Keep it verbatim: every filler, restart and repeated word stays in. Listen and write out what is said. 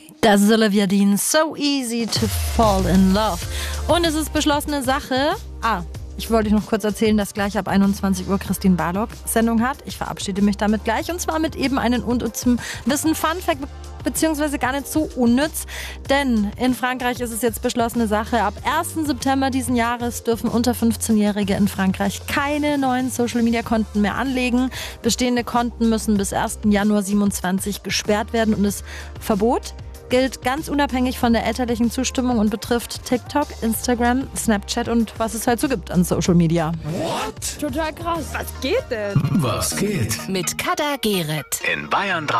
Das ist Olivia Dean, So Easy to Fall in Love. Und es ist beschlossene Sache. Ah, ich wollte euch noch kurz erzählen, dass gleich ab einundzwanzig Uhr Christine Barlock Sendung hat. Ich verabschiede mich damit gleich und zwar mit eben einem unnützen Fun-Fact, beziehungsweise gar nicht so unnütz, denn in Frankreich ist es jetzt beschlossene Sache. Ab ersten September diesen Jahres dürfen unter fünfzehnjährige in Frankreich keine neuen Social-Media-Konten mehr anlegen. Bestehende Konten müssen bis ersten Januar siebenundzwanzig gesperrt werden und das Verbot gilt ganz unabhängig von der elterlichen Zustimmung und betrifft TikTok, Instagram, Snapchat und was es halt so gibt an Social Media. What? Total krass. Was geht denn? Was geht? Mit Kader Gerrit. In Bayern drei.